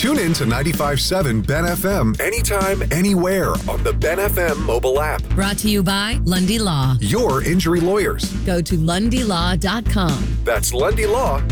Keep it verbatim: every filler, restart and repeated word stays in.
Tune in to ninety-five point seven Ben F M anytime, anywhere on the Ben F M mobile app. Brought to you by Lundy Law. Your injury lawyers. Go to lundy law dot com. That's lundy law